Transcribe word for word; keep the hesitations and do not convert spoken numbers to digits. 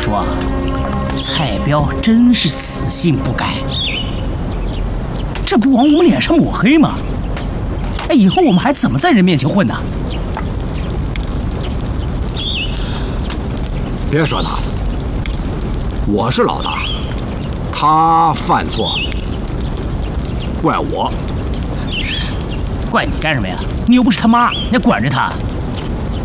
说，蔡彪真是死性不改，这不往我们脸上抹黑吗？哎，以后我们还怎么在人面前混呢？ 别说他了，我是老大，他犯错，怪我。 怪你干什么呀？你又不是他妈，你还管着他。